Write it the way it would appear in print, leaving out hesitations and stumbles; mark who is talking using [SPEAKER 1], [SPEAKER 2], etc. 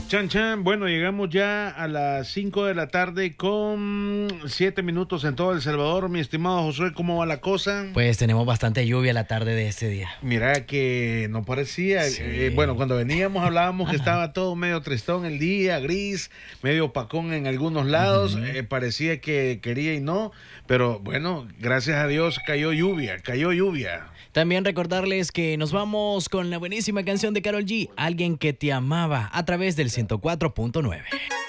[SPEAKER 1] Chan, chan. Bueno, llegamos ya a las 5 de la tarde con 7 minutos en todo El Salvador. Mi estimado Josué, ¿cómo va la cosa?
[SPEAKER 2] Pues tenemos bastante lluvia la tarde de este día.
[SPEAKER 1] Mira que no parecía.
[SPEAKER 2] Sí.
[SPEAKER 1] Bueno, cuando veníamos hablábamos que estaba todo medio tristón el día, gris, medio opacón en algunos lados. Parecía que quería y no. Pero bueno, gracias a Dios cayó lluvia, cayó lluvia.
[SPEAKER 2] También recordarles que nos vamos con la buenísima canción de Karol G, Alguien que te amaba, a través del 104.9.